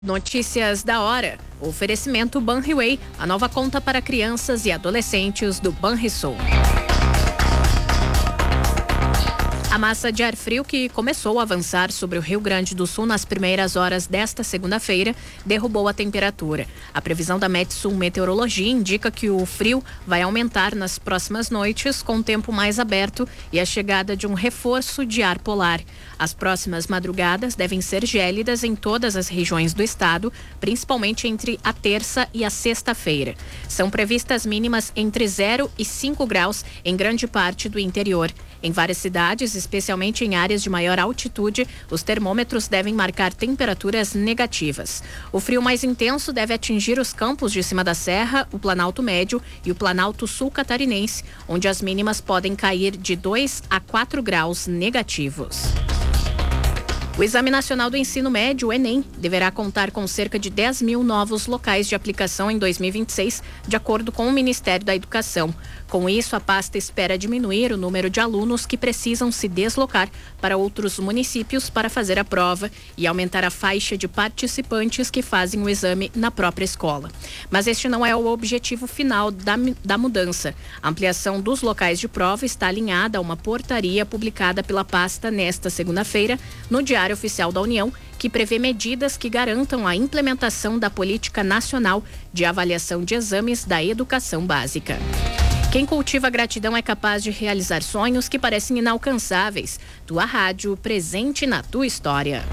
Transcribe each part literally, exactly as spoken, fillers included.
Notícias da hora. Oferecimento Banriway, a nova conta para crianças e adolescentes do Banrisul. A massa de ar frio que começou a avançar sobre o Rio Grande do Sul nas primeiras horas desta segunda-feira derrubou a temperatura. A previsão da Metsul Meteorologia indica que o frio vai aumentar nas próximas noites, com o tempo mais aberto e a chegada de um reforço de ar polar. As próximas madrugadas devem ser gélidas em todas as regiões do estado, principalmente entre a terça e a sexta-feira. São previstas mínimas entre zero e cinco graus em grande parte do interior. Em várias cidades, especialmente em áreas de maior altitude, os termômetros devem marcar temperaturas negativas. O frio mais intenso deve atingir os campos de cima da serra, o Planalto Médio e o Planalto Sul Catarinense, onde as mínimas podem cair de dois a quatro graus negativos. O Exame Nacional do Ensino Médio, o Enem, deverá contar com cerca de dez mil novos locais de aplicação em dois mil e vinte e seis, de acordo com o Ministério da Educação. Com isso, a pasta espera diminuir o número de alunos que precisam se deslocar para outros municípios para fazer a prova e aumentar a faixa de participantes que fazem o exame na própria escola. Mas este não é o objetivo final da, da mudança. A ampliação dos locais de prova está alinhada a uma portaria publicada pela pasta nesta segunda-feira no Diário Oficial da União, que prevê medidas que garantam a implementação da Política Nacional de Avaliação de Exames da Educação Básica. Quem cultiva gratidão é capaz de realizar sonhos que parecem inalcançáveis. Tua rádio, presente na tua história.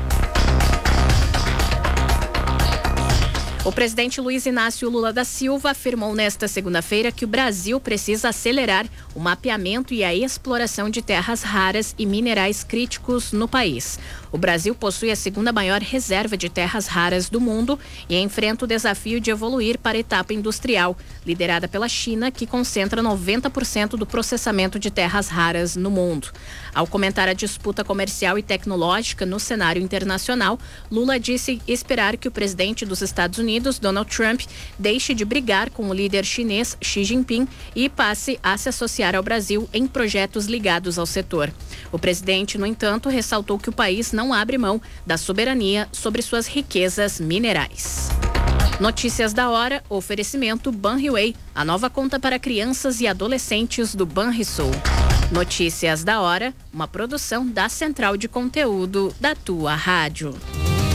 O presidente Luiz Inácio Lula da Silva afirmou nesta segunda-feira que o Brasil precisa acelerar o mapeamento e a exploração de terras raras e minerais críticos no país. O Brasil possui a segunda maior reserva de terras raras do mundo e enfrenta o desafio de evoluir para a etapa industrial, liderada pela China, que concentra noventa por cento do processamento de terras raras no mundo. Ao comentar a disputa comercial e tecnológica no cenário internacional, Lula disse esperar que o presidente dos Estados Unidos, Donald Trump, deixe de brigar com o líder chinês Xi Jinping e passe a se associar ao Brasil em projetos ligados ao setor. O presidente, no entanto, ressaltou que o país não abre mão da soberania sobre suas riquezas minerais. Notícias da hora, oferecimento Banriway, a nova conta para crianças e adolescentes do Banrisul. Notícias da hora, uma produção da Central de Conteúdo da tua rádio.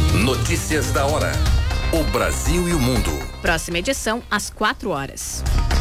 Notícias da hora. O Brasil e o mundo. Próxima edição às quatro horas.